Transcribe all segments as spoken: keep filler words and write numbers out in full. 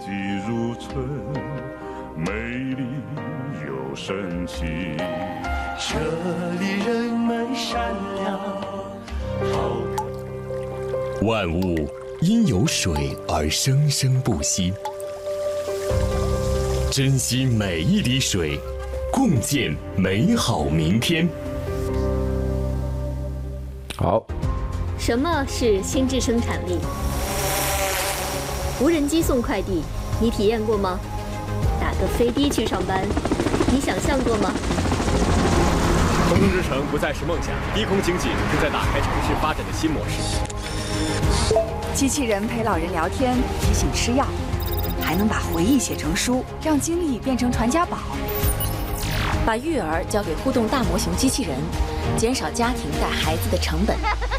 季如春，美丽又神奇。 这里人们善良，好。 万物因有水而生生不息，珍惜每一滴水，共建美好明天。 好， 什么是心智生产力？无人机送快递，你体验过吗？打个飞的去上班，你想象过吗？ 空中之城不再是梦想，低空经济正在打开城市发展的新模式。 机器人陪老人聊天，提醒吃药，还能把回忆写成书，让经历变成传家宝。 把育儿交给互动大模型机器人，减少家庭带孩子的成本。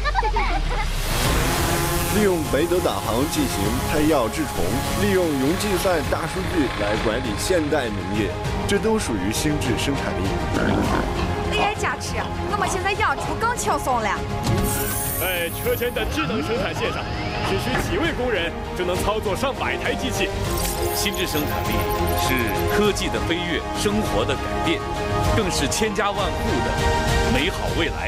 利用北斗导航进行配药治虫，利用云计算大数据来管理现代农业，这都属于心智生产力。 哎，佳琪，我们现在养猪更轻松了。 在车间的智能生产线上，只需几位工人就能操作上百台机器。 心智生产力是科技的飞跃，生活的改变，更是千家万户的美好未来。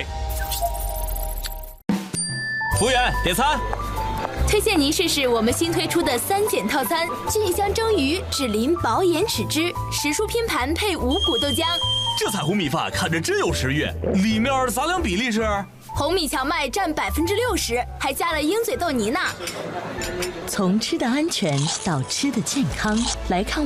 服务员，点餐。 推荐您试试我们新推出的三减套餐：菌香蒸鱼、脂淋薄盐豉汁、时蔬拼盘配五谷豆浆。 这彩虹米饭看着真有食欲，里面杂粮比例是？ 红米荞麦占百分之六十，还加了鹰嘴豆泥呢。 从吃的安全到吃的健康，来看。